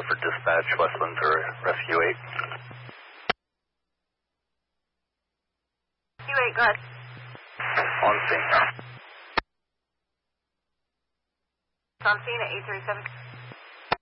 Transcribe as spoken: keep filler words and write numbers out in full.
Hartford Dispatch, Westland for Rescue eight. Q eight, go ahead. On scene. On scene at eight thirty-seven.